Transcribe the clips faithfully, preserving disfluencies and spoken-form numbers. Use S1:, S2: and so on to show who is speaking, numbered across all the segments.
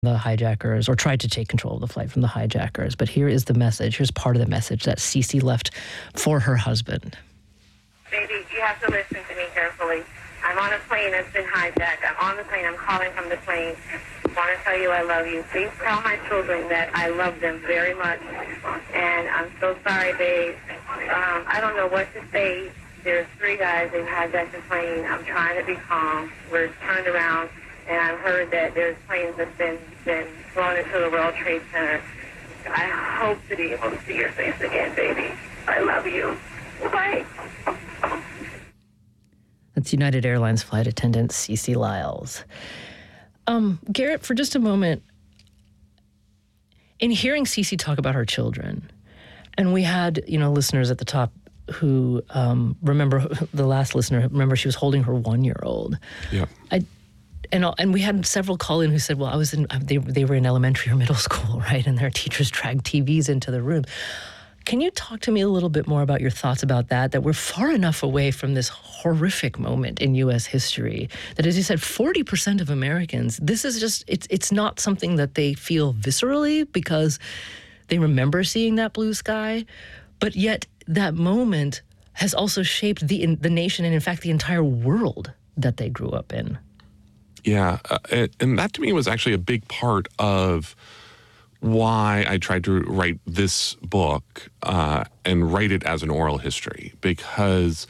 S1: the hijackers, or tried to take control of the flight from the hijackers. But here is the message. Here's part of the message that Cece left for her husband.
S2: Baby, you have to listen to me carefully. I'm on a plane that's been hijacked. I'm on the plane. I'm calling from the plane. I want to tell you I love you. Please tell my children that I love them very much. And I'm so sorry, babe. Um, I don't know what to say. There's three guys. They've hijacked the plane. I'm trying to be calm. We're turned around, and I've heard that there's planes that's been, been flown into the World Trade Center. I hope to be able to see your face again, baby. I love you. Bye.
S1: That's United Airlines flight attendant Cece Lyles. Um, Garrett, for just a moment, in hearing Cece talk about her children, and we had, you know, listeners at the top who um, remember, the last listener, remember she was holding her one-year-old.
S3: Yeah.
S1: I, and and we had several call in who said, well, I was in, they, they were in elementary or middle school, right? And their teachers dragged T Vs into the room. Can you talk to me a little bit more about your thoughts about that, that we're far enough away from this horrific moment in U S history that, as you said, forty percent of Americans, this is just, it's it's not something that they feel viscerally because they remember seeing that blue sky, but yet that moment has also shaped the the nation and, in fact, the entire world that they grew up in.
S3: Yeah, uh, and that to me was actually a big part of why I tried to write this book uh, and write it as an oral history, because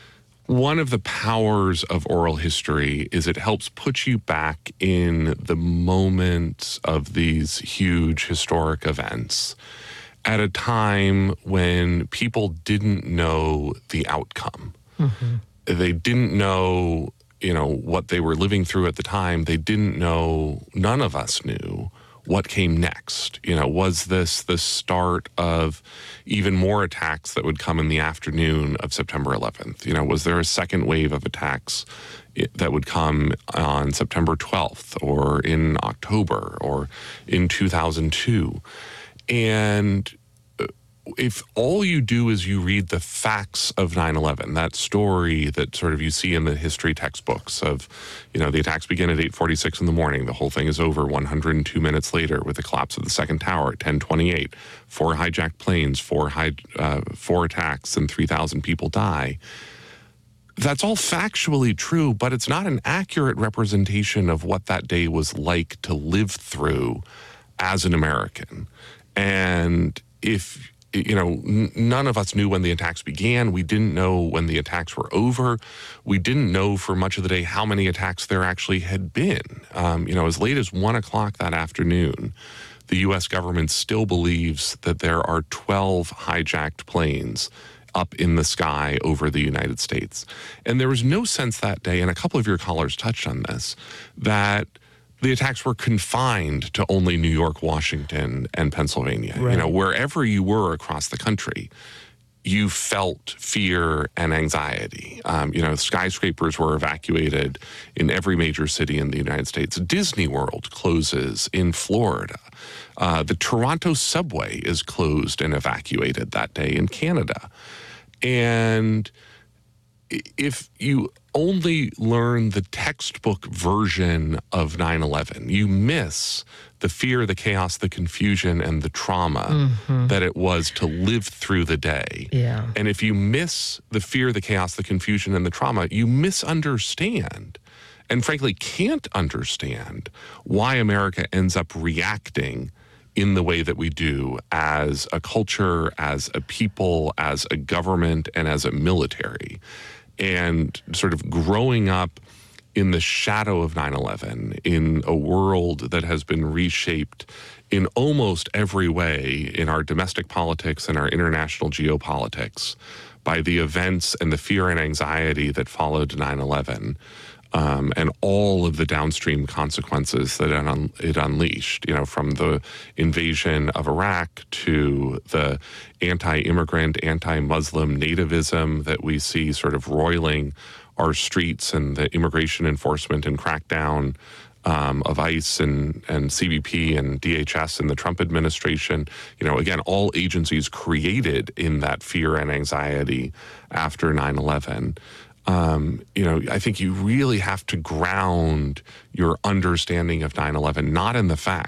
S3: one of the powers of oral history is it helps put you back in the moments of these huge historic events at a time when people didn't know the outcome. Mm-hmm. They didn't know, you know, what they were living through at the time. They didn't know, none of us knew what came next. You know, was this the start of even more attacks that would come in the afternoon of September eleventh? You know, was there a second wave of attacks that would come on September twelfth or in October or in two thousand two? And if all you do is you read the facts of nine eleven, that story that sort of you see in the history textbooks of, you know, the attacks begin at eight forty-six in the morning, the whole thing is over one hundred two minutes later with the collapse of the second tower at ten twenty-eight, four hijacked planes, four, high, uh, four attacks, and three thousand people die. That's all factually true, but it's not an accurate representation of what that day was like to live through as an American. And if you know, n- none of us knew when the attacks began. We didn't know when the attacks were over. We didn't know for much of the day how many attacks there actually had been. Um, you know, as late as one o'clock that afternoon, the U S government still believes that there are twelve hijacked planes up in the sky over the United States. And there was no sense that day, and a couple of your callers touched on this, that the attacks were confined to only New York, Washington, and Pennsylvania. Right. You know, wherever you were across the country, you felt fear and anxiety. Um, you know, skyscrapers were evacuated in every major city in the United States. Disney World closes in Florida. Uh, the Toronto subway is closed and evacuated that day in Canada. And if you only learn the textbook version of nine eleven, you miss the fear, the chaos, the confusion, and the trauma mm-hmm. that it was to live through the day.
S1: Yeah.
S3: And if you miss the fear, the chaos, the confusion, and the trauma, you misunderstand and frankly can't understand why America ends up reacting in the way that we do as a culture, as a people, as a government, and as a military. And sort of growing up in the shadow of nine eleven, in a world that has been reshaped in almost every way in our domestic politics and our international geopolitics by the events and the fear and anxiety that followed nine eleven, um, and all of the downstream consequences that it, un- it unleashed, you know, from the invasion of Iraq to the anti-immigrant, anti-Muslim nativism that we see sort of roiling our streets, and the immigration enforcement and crackdown um, of ICE and, and C B P and D H S and the Trump administration. You know, again, all agencies created in that fear and anxiety after nine eleven. Um, you know, I think you really have to ground your understanding of nine eleven, not in the facts.